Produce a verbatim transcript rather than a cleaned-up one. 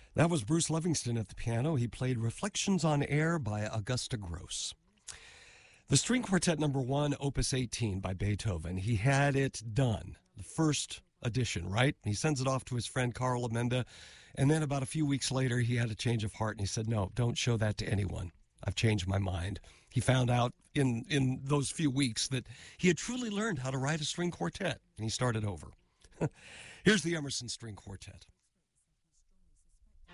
That was Bruce Livingston at the piano. He played Reflections on Air by Augusta Gross. The String Quartet number one, Opus eighteen by Beethoven. He had it done, the first edition, right? He sends it off to his friend Carl Amenda, and then about a few weeks later, he had a change of heart, and he said, no, don't show that to anyone. I've changed my mind. He found out in, in those few weeks that he had truly learned how to write a string quartet, and he started over. Here's the Emerson String Quartet.